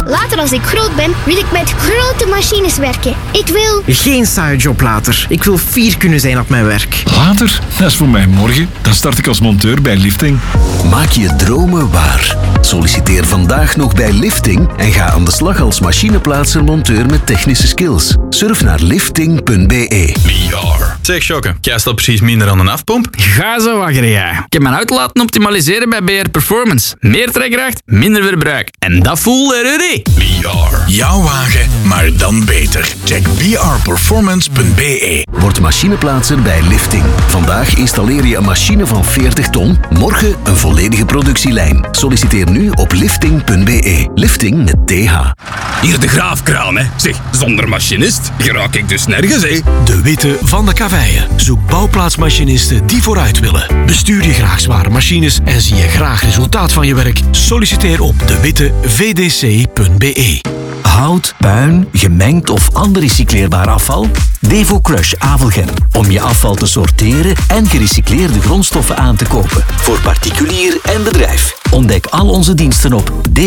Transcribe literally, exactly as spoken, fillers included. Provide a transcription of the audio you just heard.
Later als ik groot ben, wil ik met grote machines werken. Ik wil... Geen saaie job later. Ik wil fier kunnen zijn op mijn werk. Later? Dat is voor mij morgen. Dan start ik als monteur bij Lifting. Maak je dromen waar. Solliciteer vandaag nog bij Lifting en ga aan de slag als machineplaatser-monteur met technische skills. Surf naar lifting punt b e. V R. Zeg, Jokke, jij staat precies minder aan een afpomp? Ga zo waggeren, jij. Ik heb mijn auto laten optimaliseren bij B R Performance. Meer trekkracht, minder verbruik. En dat voelde er. V R. Jouw wagen, maar dan beter. Check b r performance punt b e. Word machineplaatser bij Lifting. Vandaag installeer je een machine van veertig ton, morgen een volledige productielijn. Solliciteer nu op lifting punt b e. Lifting met T H. Hier de graafkraan, hè. Zeg, zonder machinist geraak ik dus nergens, hè. De Witte van de Kaveien. Zoek bouwplaatsmachinisten die vooruit willen. Bestuur je graag zware machines en zie je graag resultaat van je werk? Solliciteer op de witte v d c punt b e. Hout, puin, gemengd of ander recycleerbaar afval? Devo Crush Avelgem. Om je afval te sorteren en gerecycleerde grondstoffen aan te kopen. Voor particulier en bedrijf. Ontdek al onze diensten op